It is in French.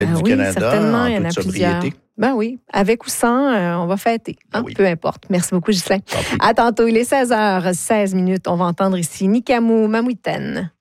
du Canada certainement, il y en en a toute plusieurs. sobriété. Ben oui, avec ou sans, on va fêter. Hein? Oui. Peu importe. Merci beaucoup, Ghislain. À tantôt, il est 16h16. On va entendre ici Nikamu Mamuiten.